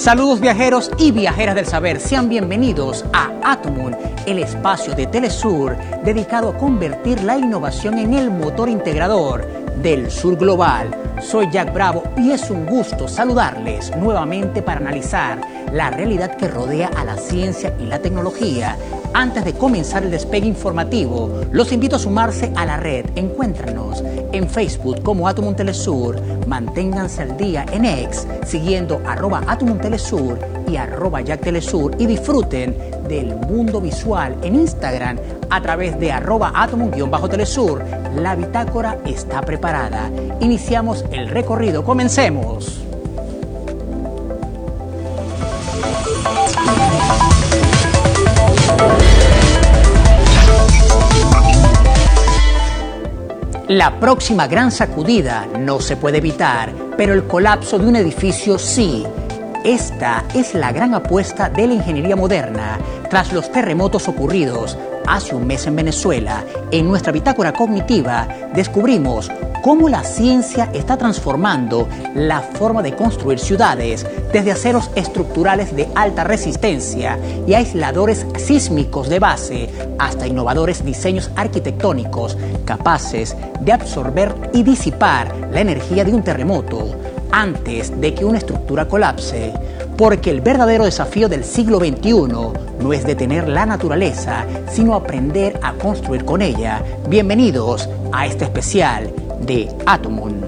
Saludos viajeros y viajeras del saber, sean bienvenidos a Atomun, el espacio de Telesur dedicado a convertir la innovación en el motor integrador del sur global. Soy Jack Bravo y es un gusto saludarles nuevamente para analizar la realidad que rodea a la ciencia y la tecnología. Antes de comenzar el despegue informativo, los invito a sumarse a la red. Encuéntranos en Facebook como Atomun Telesur. Manténganse al día en X siguiendo @Atomun Telesur y @Jack Telesur y disfruten del mundo visual en Instagram a través de @Atomun_Telesur. La bitácora está preparada. Iniciamos el recorrido. Comencemos. La próxima gran sacudida no se puede evitar, pero el colapso de un edificio sí. Esta es la gran apuesta de la ingeniería moderna tras los terremotos ocurridos hace un mes en Venezuela. En nuestra bitácora cognitiva descubrimos cómo la ciencia está transformando la forma de construir ciudades, desde aceros estructurales de alta resistencia y aisladores sísmicos de base, hasta innovadores diseños arquitectónicos capaces de absorber y disipar la energía de un terremoto antes de que una estructura colapse. Porque el verdadero desafío del siglo XXI no es detener la naturaleza, sino aprender a construir con ella. Bienvenidos a este especial de Atomun.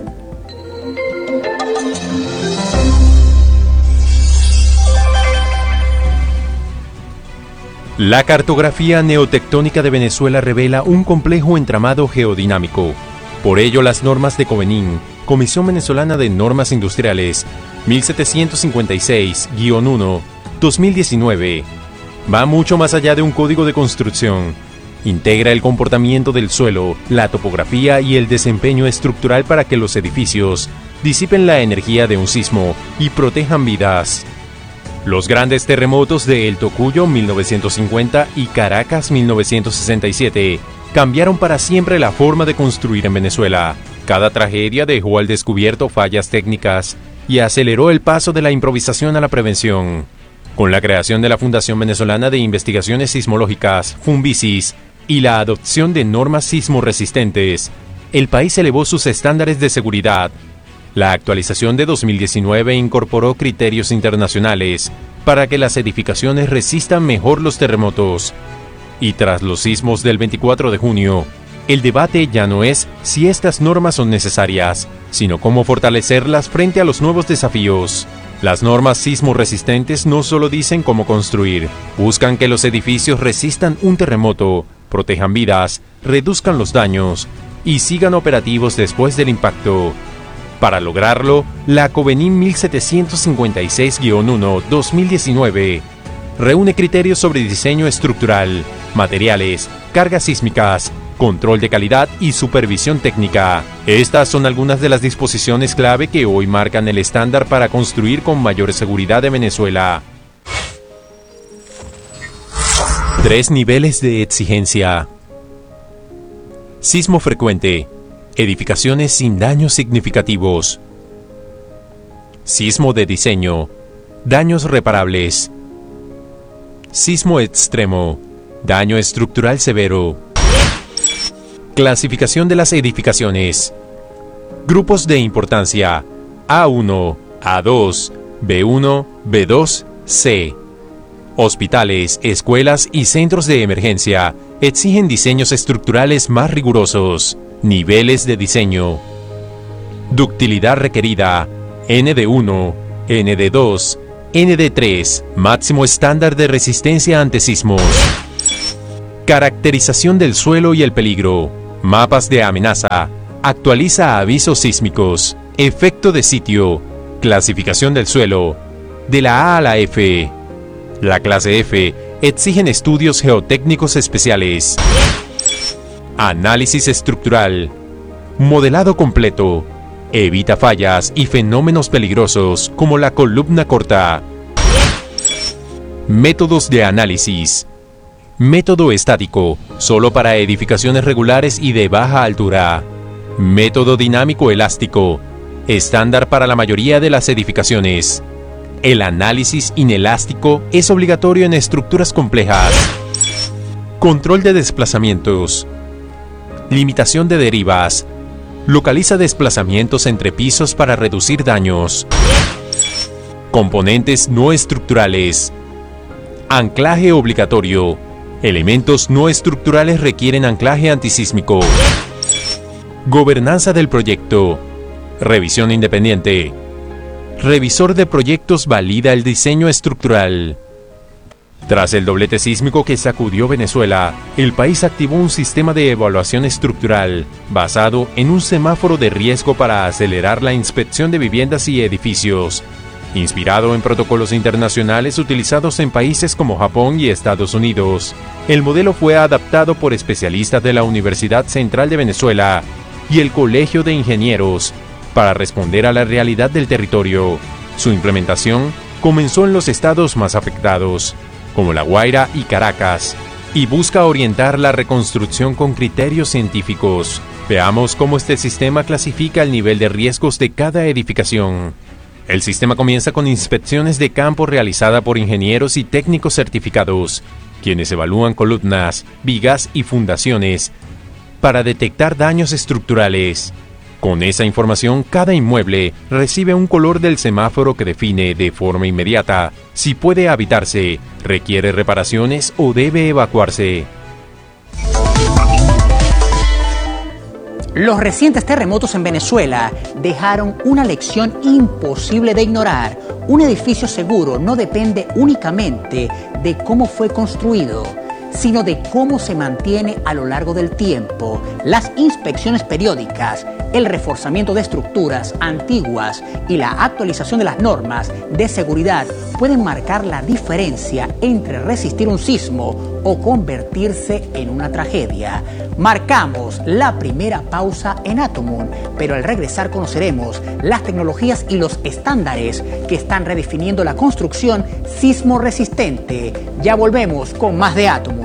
La cartografía neotectónica de Venezuela revela un complejo entramado geodinámico. Por ello, las normas de Covenin, Comisión Venezolana de Normas Industriales, 1756-1, 2019, va mucho más allá de un código de construcción. Integra el comportamiento del suelo, la topografía y el desempeño estructural para que los edificios disipen la energía de un sismo y protejan vidas. Los grandes terremotos de El Tocuyo 1950 y Caracas 1967 cambiaron para siempre la forma de construir en Venezuela. Cada tragedia dejó al descubierto fallas técnicas y aceleró el paso de la improvisación a la prevención. Con la creación de la Fundación Venezolana de Investigaciones Sismológicas, FUNVISIS, y la adopción de normas sismoresistentes, el país elevó sus estándares de seguridad. La actualización de 2019 incorporó criterios internacionales para que las edificaciones resistan mejor los terremotos. Y tras los sismos del 24 de junio, el debate ya no es si estas normas son necesarias, sino cómo fortalecerlas frente a los nuevos desafíos. Las normas sismoresistentes no solo dicen cómo construir, buscan que los edificios resistan un terremoto, protejan vidas, reduzcan los daños y sigan operativos después del impacto. Para lograrlo, la Covenin 1756-1, 2019, reúne criterios sobre diseño estructural, materiales, cargas sísmicas, control de calidad y supervisión técnica. Estas son algunas de las disposiciones clave que hoy marcan el estándar para construir con mayor seguridad en Venezuela. 3 niveles de exigencia. Sismo frecuente. Edificaciones sin daños significativos. Sismo de diseño. Daños reparables. Sismo extremo. Daño estructural severo. Clasificación de las edificaciones. Grupos de importancia: A1, A2, B1, B2, C. Hospitales, escuelas y centros de emergencia exigen diseños estructurales más rigurosos. Niveles de diseño. Ductilidad requerida: ND1, ND2, ND3, máximo estándar de resistencia ante sismos. Caracterización del suelo y el peligro. Mapas de amenaza. Actualiza avisos sísmicos. Efecto de sitio. Clasificación del suelo. De la A a la F. La clase F exigen estudios geotécnicos especiales. Análisis estructural. Modelado completo. Evita fallas y fenómenos peligrosos como la columna corta. Métodos de análisis. Método estático, solo para edificaciones regulares y de baja altura. Método dinámico elástico, estándar para la mayoría de las edificaciones. El análisis inelástico es obligatorio en estructuras complejas. Control de desplazamientos. Limitación de derivas. Localiza desplazamientos entre pisos para reducir daños. Componentes no estructurales. Anclaje obligatorio. Elementos no estructurales requieren anclaje antisísmico. Gobernanza del proyecto. Revisión independiente. Revisor de proyectos valida el diseño estructural. Tras el doblete sísmico que sacudió Venezuela, el país activó un sistema de evaluación estructural basado en un semáforo de riesgo para acelerar la inspección de viviendas y edificios, inspirado en protocolos internacionales utilizados en países como Japón y Estados Unidos. El modelo fue adaptado por especialistas de la Universidad Central de Venezuela y el Colegio de Ingenieros para responder a la realidad del territorio. Su implementación comenzó en los estados más afectados, como La Guaira y Caracas, y busca orientar la reconstrucción con criterios científicos. Veamos cómo este sistema clasifica el nivel de riesgos de cada edificación. El sistema comienza con inspecciones de campo realizada por ingenieros y técnicos certificados, quienes evalúan columnas, vigas y fundaciones para detectar daños estructurales. Con esa información, cada inmueble recibe un color del semáforo que define de forma inmediata si puede habitarse, requiere reparaciones o debe evacuarse. Los recientes terremotos en Venezuela dejaron una lección imposible de ignorar. Un edificio seguro no depende únicamente de cómo fue construido, sino de cómo se mantiene a lo largo del tiempo. Las inspecciones periódicas, el reforzamiento de estructuras antiguas y la actualización de las normas de seguridad pueden marcar la diferencia entre resistir un sismo o convertirse en una tragedia. Marcamos la primera pausa en Atomun, pero al regresar conoceremos las tecnologías y los estándares que están redefiniendo la construcción sismo resistente. Ya volvemos con más de Atomun.